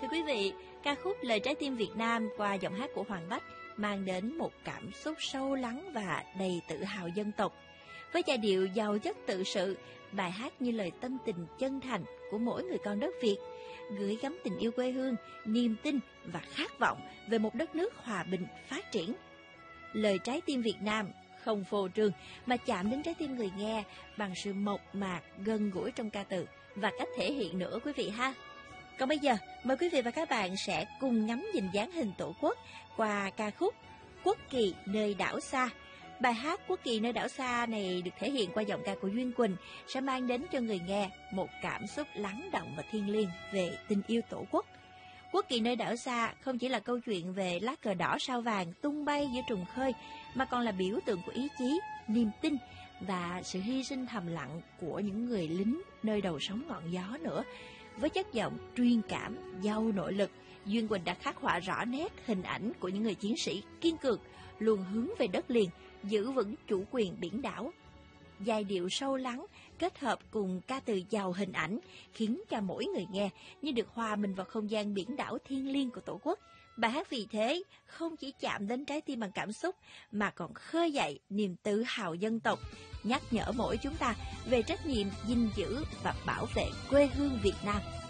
Thưa quý vị, ca khúc Lời Trái Tim Việt Nam qua giọng hát của Hoàng Bách mang đến một cảm xúc sâu lắng và đầy tự hào dân tộc. Với giai điệu giàu chất tự sự, bài hát như lời tâm tình chân thành của mỗi người con đất Việt, gửi gắm tình yêu quê hương, niềm tin và khát vọng về một đất nước hòa bình, phát triển. Lời Trái Tim Việt Nam không phô trương mà chạm đến trái tim người nghe bằng sự mộc mạc, gần gũi trong ca từ và cách thể hiện nữa quý vị ha. Còn bây giờ, mời quý vị và các bạn sẽ cùng ngắm nhìn dáng hình Tổ quốc qua ca khúc Quốc kỳ nơi đảo xa. Bài hát Quốc kỳ nơi đảo xa này được thể hiện qua giọng ca của Duyên Quỳnh sẽ mang đến cho người nghe một cảm xúc lắng động và thiêng liêng về tình yêu Tổ quốc. Quốc kỳ nơi đảo xa không chỉ là câu chuyện về lá cờ đỏ sao vàng tung bay giữa trùng khơi, mà còn là biểu tượng của ý chí, niềm tin và sự hy sinh thầm lặng của những người lính nơi đầu sóng ngọn gió nữa. Với chất giọng truyền cảm, giàu nội lực, Duyên Quỳnh đã khắc họa rõ nét hình ảnh của những người chiến sĩ kiên cường, luôn hướng về đất liền, giữ vững chủ quyền biển đảo. Giai điệu sâu lắng kết hợp cùng ca từ giàu hình ảnh khiến cho mỗi người nghe như được hòa mình vào không gian biển đảo thiêng liêng của Tổ quốc. Bài hát vì thế không chỉ chạm đến trái tim bằng cảm xúc mà còn khơi dậy niềm tự hào dân tộc, nhắc nhở mỗi chúng ta về trách nhiệm gìn giữ và bảo vệ quê hương Việt Nam.